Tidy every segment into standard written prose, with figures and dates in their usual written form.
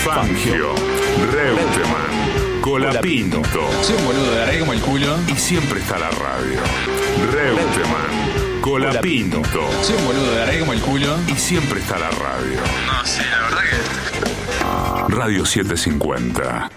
Fangio, Reutemann, Colapinto. Soy un boludo, de arreglo como el culo. Y siempre está la radio. Reutemann, Colapinto. Soy un boludo, de arreglo como el culo. Y siempre está la radio. No, sí, la verdad que... Radio 750.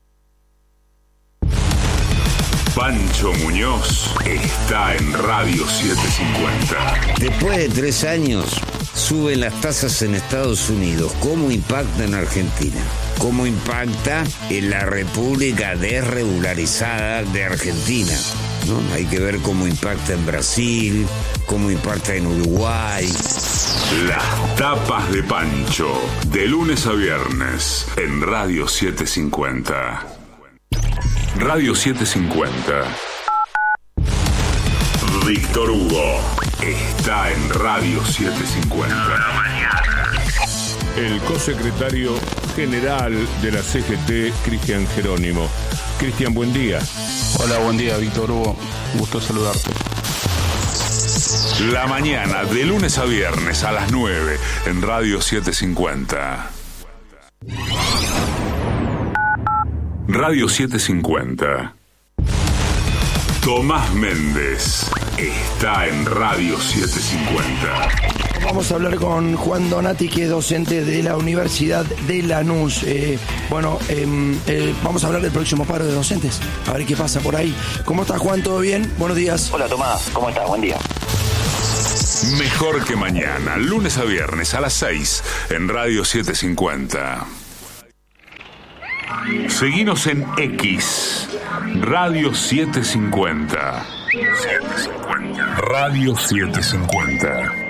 Pancho Muñoz está en Radio 750. Después de 3 años, suben las tasas en Estados Unidos. ¿Cómo impacta en Argentina? ¿Cómo impacta en la República Desregularizada de Argentina? ¿No? Hay que ver cómo impacta en Brasil, cómo impacta en Uruguay. Las tapas de Pancho, de lunes a viernes, en Radio 750. Radio 750. Víctor Hugo está en Radio 750. El cosecretario general de la CGT, Cristian Jerónimo. Cristian, buen día. Hola, buen día, Víctor Hugo. Gusto saludarte. La mañana, de lunes a viernes a las 9, en Radio 750. Radio 750. Tomás Méndez está en Radio 750. Vamos a hablar con Juan Donati, que es docente de la Universidad de Lanús. Vamos a hablar del próximo paro de docentes, a ver qué pasa por ahí. ¿Cómo estás, Juan? ¿Todo bien? Buenos días. Hola, Tomás. ¿Cómo estás? Buen día. Mejor que mañana, lunes a viernes a las 6, en Radio 750. Seguinos en X, Radio 750. Radio 750.